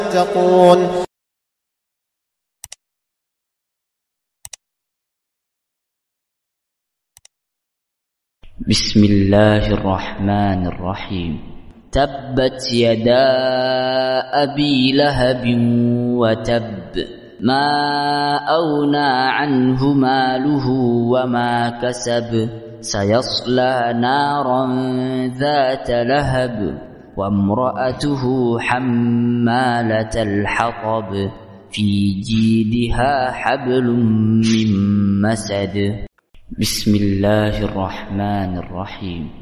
يتقون. بسم الله الرحمن الرحيم. تبت يدا أبي لهب وتب ما أغنى عنه ماله وما كسب سيصلى نارا ذات لهب وامرأته حمالة الحطب في جيدها حبل من مسد. بسم الله الرحمن الرحيم.